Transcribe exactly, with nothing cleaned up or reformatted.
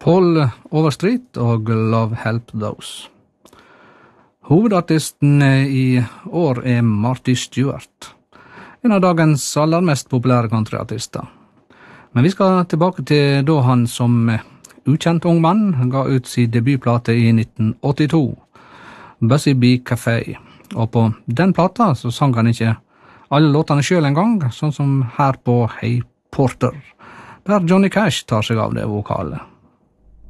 Paul Overstreet og Love Help Those. Hovedartisten i år er Marty Stewart, en av dagens aller mest populære countryartister. Men vi skal tilbake til da han som ukjent ung mann ga ut sin debutplate i nitten åttito, Busy Bee Cafe, og på den plata så sang han ikke alle låtene selv en gang, sånn som her på Hey Porter, der Johnny Cash tar seg av det vokalet.